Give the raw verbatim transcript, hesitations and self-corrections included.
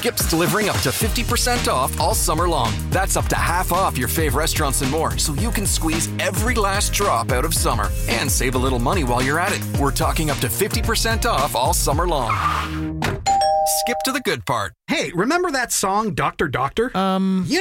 Skip's delivering up to fifty percent off all summer long. That's up to half off your fave restaurants and more, so you can squeeze every last drop out of summer and save a little money while you're at it. We're talking up to fifty percent off all summer long. Skip to the good part. Hey, remember that song, Doctor Doctor? Um... You